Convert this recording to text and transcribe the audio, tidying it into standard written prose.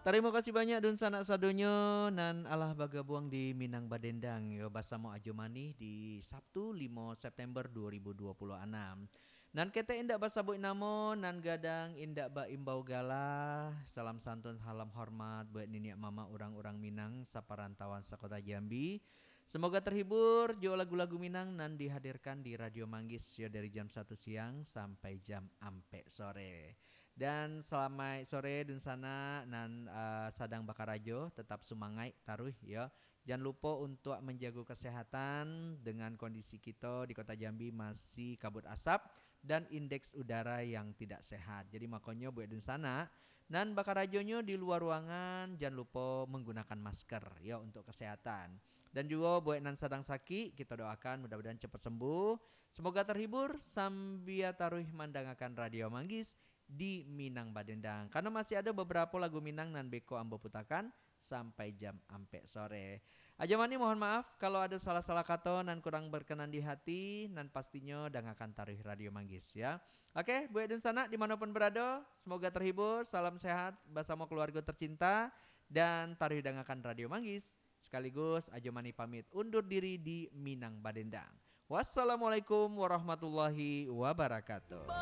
Terima kasih banyak dun sanak sadonyo nan alah bagabuang di Minang Badendang yo basamo Ajomani di Sabtu 5 September 2026. Nan kete indak basabuk namo nan gadang indak ba imbau galah salam santun halam hormat buat niniak mama orang-orang Minang saparantauan sakota Jambi. Semoga terhibur jo lagu-lagu Minang nan dihadirkan di Radio Manggis yo dari jam 1 siang sampai jam ampe sore. Dan selama sore dan sana nan sadang bakarajo tetap sumangai taruh ya. Jangan lupa untuk menjaga kesehatan dengan kondisi kita di Kota Jambi masih kabut asap dan indeks udara yang tidak sehat. Jadi makanya buat dan sana nan bakarajonyo di luar ruangan jangan lupa menggunakan masker ya untuk kesehatan. Dan juga buat nan sedang sakit kita doakan mudah-mudahan cepat sembuh. Semoga terhibur sambil taruh mandangakan Radio Manggis di Minang Badendang. Karena masih ada beberapa lagu Minang nan beko ambo putakan sampai jam ampe sore. Ajamani mohon maaf kalau ada salah-salah kata nan kurang berkenan di hati nan pastinya dangakan taruh Radio Manggis ya. Oke, Bu Edun sana dimanapun berada, semoga terhibur, salam sehat bersama keluarga tercinta dan taruh dangakan Radio Manggis. Sekaligus Ajamani pamit undur diri di Minang Badendang. Wassalamualaikum warahmatullahi wabarakatuh.